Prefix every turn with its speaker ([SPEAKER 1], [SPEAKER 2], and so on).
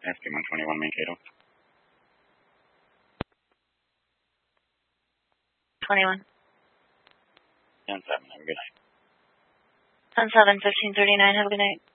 [SPEAKER 1] SB121 Mankato.
[SPEAKER 2] 21.
[SPEAKER 1] 10-7, have a good night.
[SPEAKER 2] 10-7, 1539, have a good night.